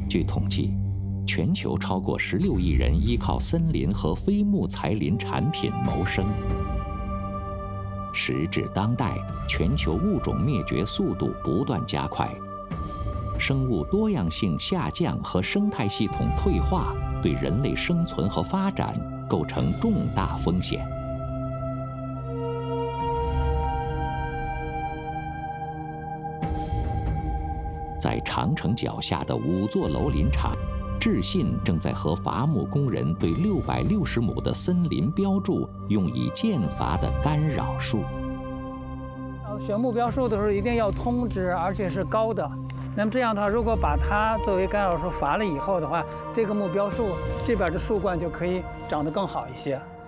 据统计，全球超过16亿人依靠森林和非木材林产品谋生。时至当代，全球物种灭绝速度不断加快，生物多样性下降和生态系统退化对人类生存和发展构成重大风险。在长城脚下的5座楼林场，智信正在和伐木工人对660亩的森林标注用以间伐的干扰树。 选目标树的时候一定要通枝，而且是高的。那么这样的话，如果把它作为干扰树伐了以后的话，这个目标树这边的树冠就可以长得更好一些。